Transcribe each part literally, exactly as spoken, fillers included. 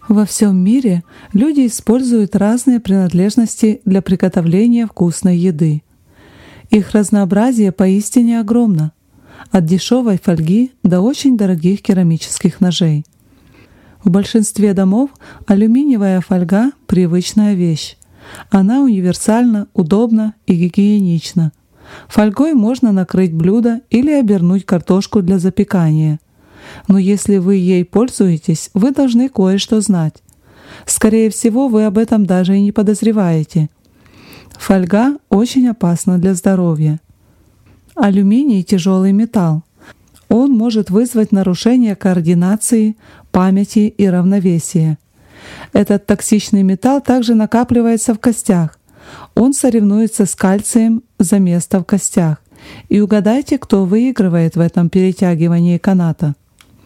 Во всем мире люди используют разные принадлежности для приготовления вкусной еды. Их разнообразие поистине огромно, от дешевой фольги до очень дорогих керамических ножей. В большинстве домов алюминиевая фольга – привычная вещь. Она универсальна, удобна и гигиенична. Фольгой можно накрыть блюдо или обернуть картошку для запекания. Но если вы ей пользуетесь, вы должны кое-что знать. Скорее всего, вы об этом даже и не подозреваете. Фольга очень опасна для здоровья. Алюминий – тяжелый металл. Он может вызвать нарушение координации, памяти и равновесия. Этот токсичный металл также накапливается в костях. Он соревнуется с кальцием за место в костях. И угадайте, кто выигрывает в этом перетягивании каната.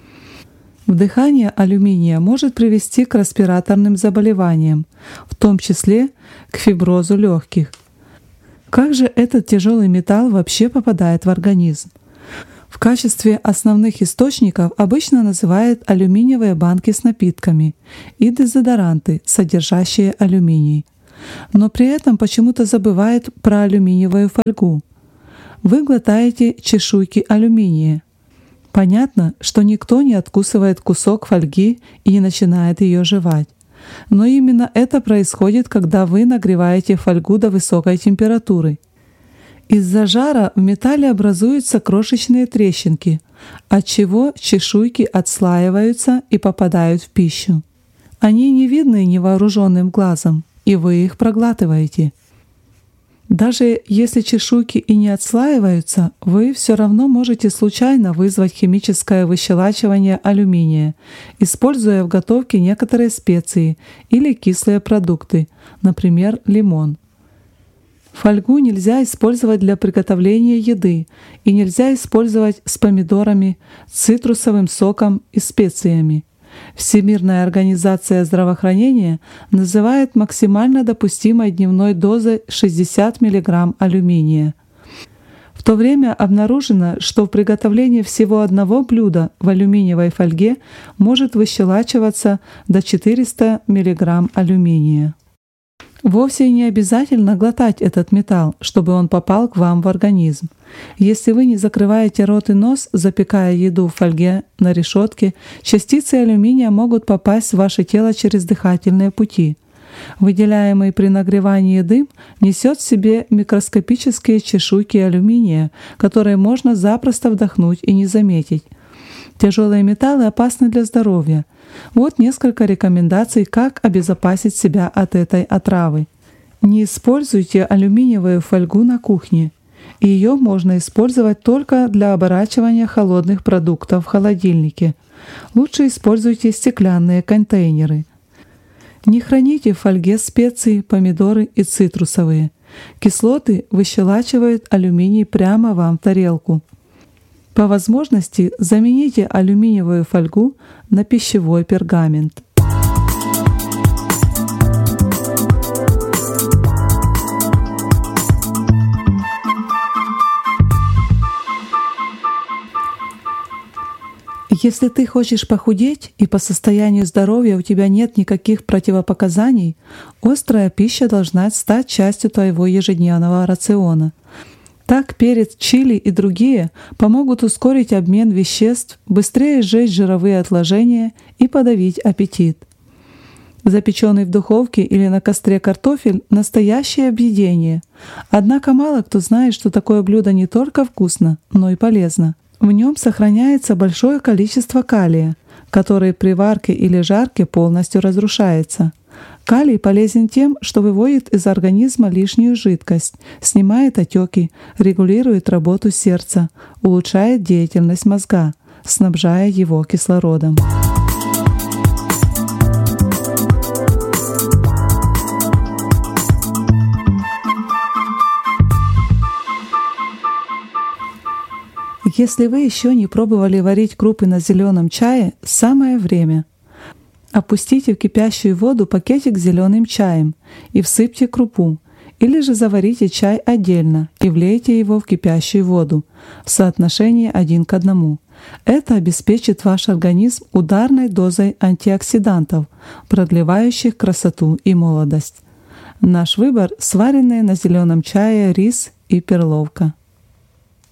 Вдыхание алюминия может привести к респираторным заболеваниям, в том числе к фиброзу легких. Как же этот тяжелый металл вообще попадает в организм? В качестве основных источников обычно называют алюминиевые банки с напитками и дезодоранты, содержащие алюминий. Но при этом почему-то забывают про алюминиевую фольгу. Вы глотаете чешуйки алюминия. Понятно, что никто не откусывает кусок фольги и не начинает ее жевать. Но именно это происходит, когда вы нагреваете фольгу до высокой температуры. Из-за жара в металле образуются крошечные трещинки, отчего чешуйки отслаиваются и попадают в пищу. Они не видны невооруженным глазом, и вы их проглатываете. Даже если чешуйки и не отслаиваются, вы все равно можете случайно вызвать химическое выщелачивание алюминия, используя в готовке некоторые специи или кислые продукты, например, лимон. Фольгу нельзя использовать для приготовления еды и нельзя использовать с помидорами, цитрусовым соком и специями. Всемирная организация здравоохранения называет максимально допустимой дневной дозой шестьдесят миллиграмм алюминия. В то время обнаружено, что в приготовлении всего одного блюда в алюминиевой фольге может выщелачиваться до четырёхсот миллиграмм алюминия. Вовсе не обязательно глотать этот металл, чтобы он попал к вам в организм. Если вы не закрываете рот и нос, запекая еду в фольге на решетке, частицы алюминия могут попасть в ваше тело через дыхательные пути. Выделяемый при нагревании дым несет в себе микроскопические чешуйки алюминия, которые можно запросто вдохнуть и не заметить. Тяжелые металлы опасны для здоровья. Вот несколько рекомендаций, как обезопасить себя от этой отравы. Не используйте алюминиевую фольгу на кухне. Ее можно использовать только для оборачивания холодных продуктов в холодильнике. Лучше используйте стеклянные контейнеры. Не храните в фольге специи, помидоры и цитрусовые. Кислоты выщелачивают алюминий прямо вам в тарелку. По возможности замените алюминиевую фольгу на пищевой пергамент. Если ты хочешь похудеть и по состоянию здоровья у тебя нет никаких противопоказаний, острая пища должна стать частью твоего ежедневного рациона. Так перец, чили и другие помогут ускорить обмен веществ, быстрее сжечь жировые отложения и подавить аппетит. Запеченный в духовке или на костре картофель – настоящее объедение. Однако мало кто знает, что такое блюдо не только вкусно, но и полезно. В нем сохраняется большое количество калия, который при варке или жарке полностью разрушается. Калий полезен тем, что выводит из организма лишнюю жидкость, снимает отеки, регулирует работу сердца, улучшает деятельность мозга, снабжая его кислородом. Если вы еще не пробовали варить крупы на зеленом чае, самое время. Опустите в кипящую воду пакетик с зеленым чаем и всыпьте крупу, или же заварите чай отдельно и влейте его в кипящую воду в соотношении один к одному. Это обеспечит ваш организм ударной дозой антиоксидантов, продлевающих красоту и молодость. Наш выбор — сваренные на зеленом чае рис и перловка.